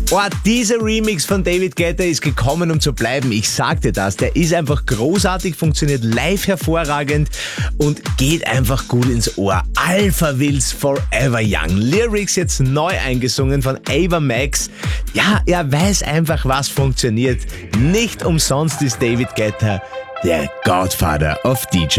Oh, dieser Remix von David Guetta ist gekommen, um zu bleiben. Ich sag dir das. Der ist einfach großartig, funktioniert live hervorragend und geht einfach gut ins Ohr. Alpha Wills Forever Young. Lyrics jetzt neu eingesungen von Ava Max. Ja, er weiß einfach, was funktioniert. Nicht umsonst ist David Guetta der Godfather of DJ